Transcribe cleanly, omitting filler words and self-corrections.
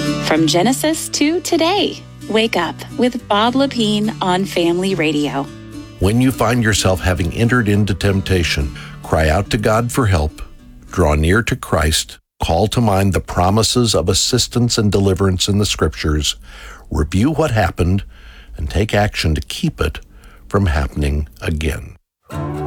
From Genesis to today, wake up with Bob Lepine on Family Radio. When you find yourself having entered into temptation, cry out to God for help, draw near to Christ, call to mind the promises of assistance and deliverance in the Scriptures, review what happened, and take action to keep it from happening again.